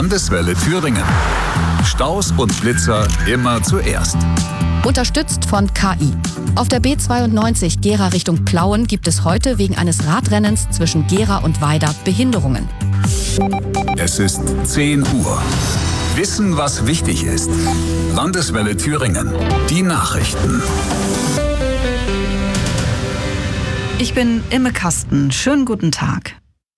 Landeswelle Thüringen. Staus und Blitzer immer zuerst. Unterstützt von KI. Auf der B92 Gera Richtung Plauen gibt es heute wegen eines Radrennens zwischen Gera und Weida Behinderungen. Es ist 10 Uhr. Wissen, was wichtig ist. Landeswelle Thüringen. Die Nachrichten. Ich bin Imme Kasten. Schönen guten Tag.